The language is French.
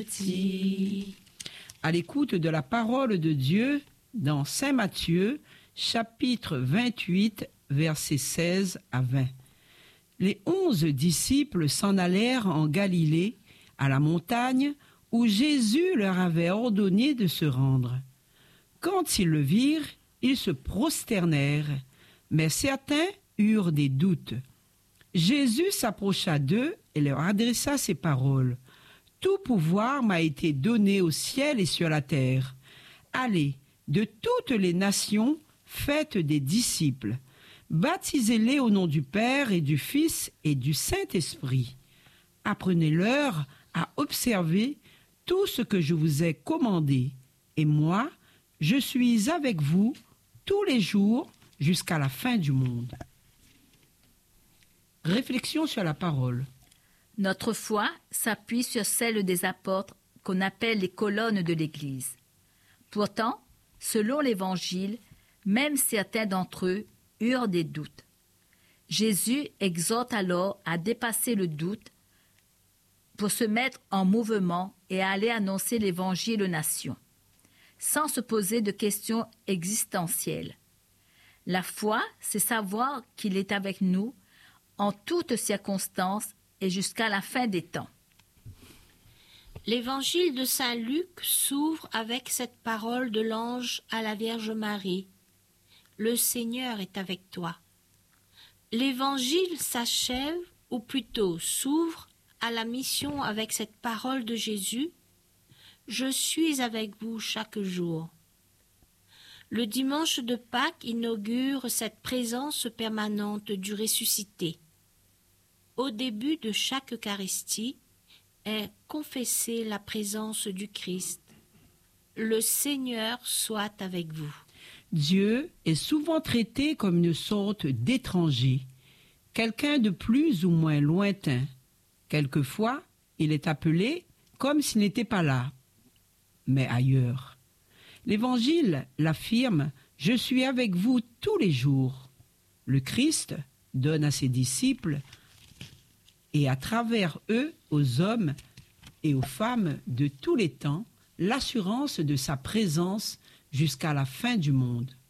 À l'écoute de la parole de Dieu dans Saint Matthieu, chapitre 28, versets 16 à 20. Les 11 disciples s'en allèrent en Galilée, à la montagne où Jésus leur avait ordonné de se rendre. Quand ils le virent, ils se prosternèrent, mais certains eurent des doutes. Jésus s'approcha d'eux et leur adressa ces paroles. « Tout pouvoir m'a été donné au ciel et sur la terre. Allez, de toutes les nations, faites des disciples. Baptisez-les au nom du Père et du Fils et du Saint-Esprit. Apprenez-leur à observer tout ce que je vous ai commandé. Et moi, je suis avec vous tous les jours jusqu'à la fin du monde. » Réflexion sur la parole. Notre foi s'appuie sur celle des apôtres qu'on appelle les colonnes de l'Église. Pourtant, selon l'Évangile, même certains d'entre eux eurent des doutes. Jésus exhorte alors à dépasser le doute pour se mettre en mouvement et à aller annoncer l'Évangile aux nations, sans se poser de questions existentielles. La foi, c'est savoir qu'il est avec nous en toutes circonstances et jusqu'à la fin des temps. L'évangile de saint Luc s'ouvre avec cette parole de l'ange à la Vierge Marie. « Le Seigneur est avec toi ». L'évangile s'achève, ou plutôt s'ouvre, à la mission avec cette parole de Jésus. « Je suis avec vous chaque jour ». Le dimanche de Pâques inaugure cette présence permanente du ressuscité. Au début de chaque Eucharistie est confessée la présence du Christ. Le Seigneur soit avec vous. Dieu est souvent traité comme une sorte d'étranger, quelqu'un de plus ou moins lointain. Quelquefois, il est appelé comme s'il n'était pas là, mais ailleurs. L'Évangile l'affirme, « Je suis avec vous tous les jours ». Le Christ donne à ses disciples et à travers eux aux hommes et aux femmes de tous les temps l'assurance de sa présence jusqu'à la fin du monde.